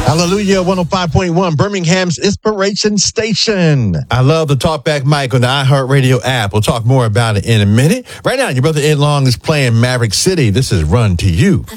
Hallelujah, 105.1, Birmingham's Inspiration Station. I love the Talkback mic on the iHeartRadio app. We'll talk more about it in a minute. Right now, your brother Ed Long is playing Maverick City. This is Run to You.